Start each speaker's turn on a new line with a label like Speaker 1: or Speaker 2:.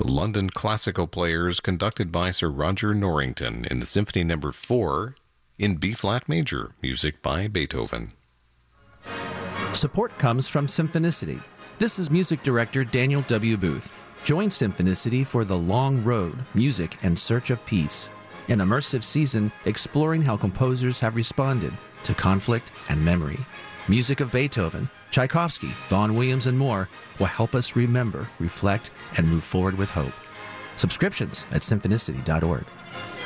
Speaker 1: London Classical Players conducted by Sir Roger Norrington in the Symphony No. 4 in B-flat major, music by Beethoven.
Speaker 2: Support comes from Symphonicity. This is music director Daniel W. Booth. Join Symphonicity for The Long Road, Music and Search of Peace, an immersive season exploring how composers have responded to conflict and memory. Music of Beethoven, Tchaikovsky, Vaughan Williams, and more will help us remember, reflect, and move forward with hope. Subscriptions at symphonicity.org.